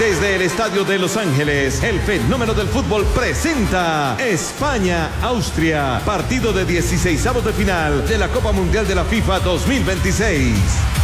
Desde el Estadio de Los Ángeles, el fenómeno del fútbol presenta España-Austria, partido de 16avos de final de la Copa Mundial de la FIFA 2026.